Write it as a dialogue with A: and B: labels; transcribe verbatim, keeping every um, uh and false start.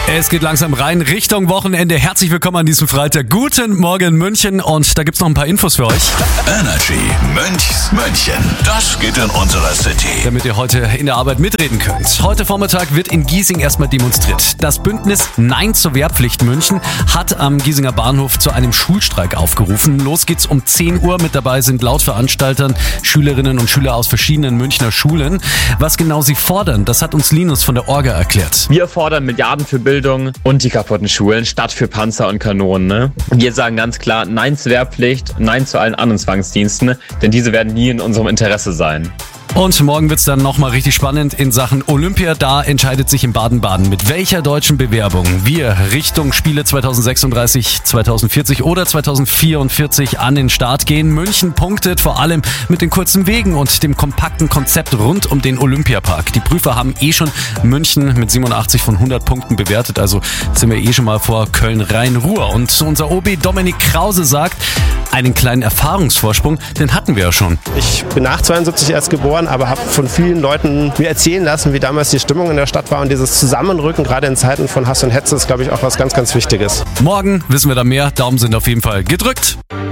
A: Es geht langsam rein Richtung Wochenende. Herzlich willkommen an diesem Freitag. Guten Morgen München und da gibt's noch ein paar Infos für euch.
B: Energy Münchs München. Das geht in unserer City.
A: Damit ihr heute in der Arbeit mitreden könnt. Heute Vormittag wird in Giesing erstmal demonstriert. Das Bündnis Nein zur Wehrpflicht München hat am Giesinger Bahnhof zu einem Schulstreik aufgerufen. Los geht's um zehn Uhr. Mit dabei sind laut Veranstaltern Schülerinnen und Schüler aus verschiedenen Münchner Schulen. Was genau sie fordern, das hat uns Linus von der Orga erklärt.
C: Wir fordern Milliarden für Bildung und die kaputten Schulen statt für Panzer und Kanonen. Ne? Wir sagen ganz klar Nein zur Wehrpflicht, Nein zu allen anderen Zwangsdiensten, denn diese werden nie in unserem Interesse sein.
A: Und morgen wird's dann nochmal richtig spannend in Sachen Olympia. Da entscheidet sich in Baden-Baden, mit welcher deutschen Bewerbung wir Richtung Spiele zwanzig sechsunddreißig, zwanzig vierzig oder zwanzig vierundvierzig an den Start gehen. München punktet vor allem mit den kurzen Wegen und dem kompakten Konzept rund um den Olympiapark. Die Prüfer haben eh schon München mit siebenundachtzig von hundert Punkten bewertet, also sind wir eh schon mal vor Köln-Rhein-Ruhr. Und unser O B Dominik Krause sagt, einen kleinen Erfahrungsvorsprung, den hatten wir ja schon.
D: Ich bin nach zweiundsiebzig erst geboren, aber habe von vielen Leuten mir erzählen lassen, wie damals die Stimmung in der Stadt war, und dieses Zusammenrücken, gerade in Zeiten von Hass und Hetze, ist, glaube ich, auch was ganz, ganz Wichtiges.
A: Morgen wissen wir da mehr. Daumen sind auf jeden Fall gedrückt.